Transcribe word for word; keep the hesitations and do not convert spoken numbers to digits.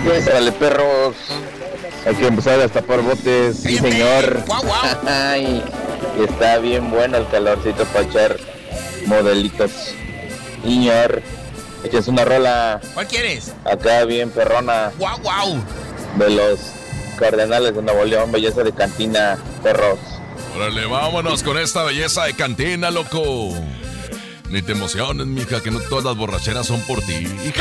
Dale, perros. Hay que empezar a destapar botes. Sí, señor. Guau, guau. Ay, está bien bueno el calorcito para echar modelitos. Señor, échense una rola. ¿Cuál quieres? Acá bien perrona. Guau, guau. De los Cardenales de Nuevo León, belleza de cantina, perros. Órale, vámonos con esta belleza de cantina, loco. Ni te emociones, mija, que no todas las borracheras son por ti.